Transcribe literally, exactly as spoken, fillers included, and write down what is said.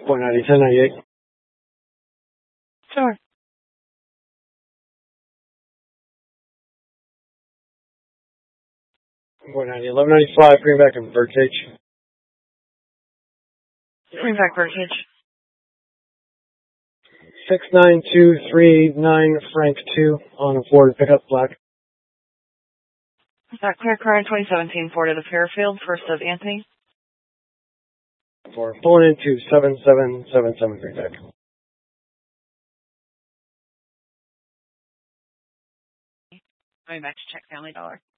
four ninety, ten ninety-eight. Sure. four ninety, eleven ninety-five, bring back a birdcage. Bring back birdcage. six nine two three nine, Frank two, on a Ford pickup, black. Is that clear car twenty seventeen Ford of the Fairfield, first of Anthony? For pulling into seven seven seven seven, bring back. Going back to check Family Dollar.